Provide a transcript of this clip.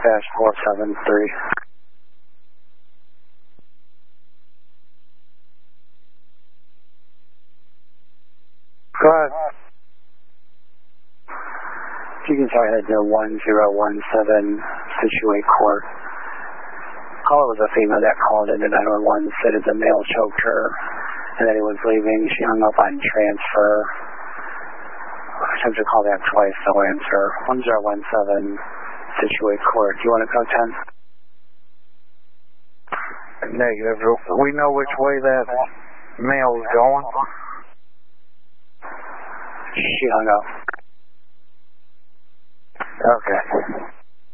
473. Go ahead. You can start ahead to 1017 Situate Court. Caller was a female that called in to 911, said that the male choked her and that he was leaving. She hung up on transfer. I attempted to call back twice, no answer. 1017 Situate Court. Do you want to code 10? Negative. We know which way that male is going. She hung up. Okay.